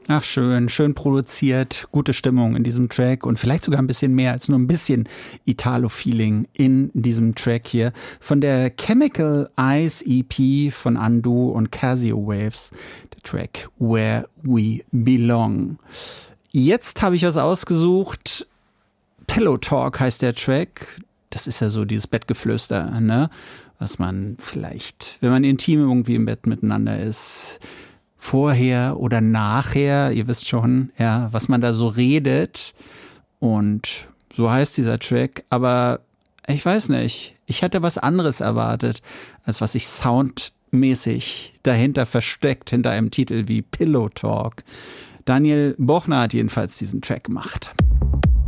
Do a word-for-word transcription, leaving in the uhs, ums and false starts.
Ach schön, schön produziert, gute Stimmung in diesem Track und vielleicht sogar ein bisschen mehr als nur ein bisschen Italo-Feeling in diesem Track hier von der Chemical Eyes E P von Undo und Casio Waves, der Track Where We Belong. Jetzt habe ich was ausgesucht, Pillow Talk heißt der Track, das ist ja so dieses Bettgeflüster, ne, was man vielleicht, wenn man intim irgendwie im Bett miteinander ist, vorher oder nachher, ihr wisst schon, ja, was man da so redet. Und so heißt dieser Track. Aber ich weiß nicht, ich hätte was anderes erwartet, als was sich soundmäßig dahinter versteckt, hinter einem Titel wie Pillow Talk. Daniel Bochner hat jedenfalls diesen Track gemacht.